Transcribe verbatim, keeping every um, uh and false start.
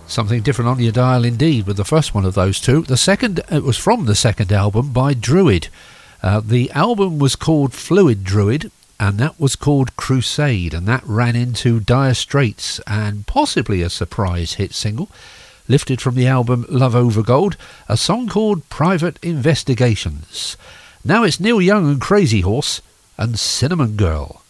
Something different on your dial indeed with the first one of those two. The second, it was from the second album by Druid. Uh, the album was called Fluid Druid, and that was called Crusade, and that ran into Dire Straits and possibly a surprise hit single, lifted from the album Love Over Gold, a song called Private Investigations. Now it's Neil Young and Crazy Horse and Cinnamon Girl.